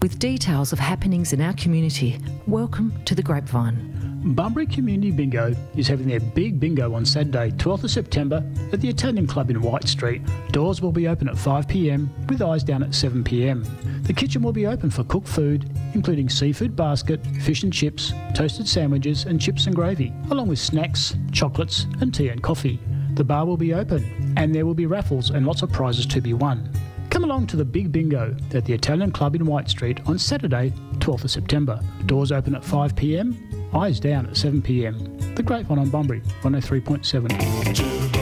With details of happenings in our community, welcome to the Grapevine. Bunbury Community Bingo is having their big bingo on Saturday, 12th of September at the Italian Club in White Street. Doors will be open at 5 p.m, with eyes down at 7 p.m. The kitchen will be open for cooked food, including seafood basket, fish and chips, toasted sandwiches and chips and gravy, along with snacks, chocolates and tea and coffee. The bar will be open and there will be raffles and lots of prizes to be won. Come along to the Big Bingo at the Italian Club in White Street on Saturday, 12th of September. Doors open at 5 p.m, eyes down at 7 p.m. The Grapevine on Bunbury, 103.7.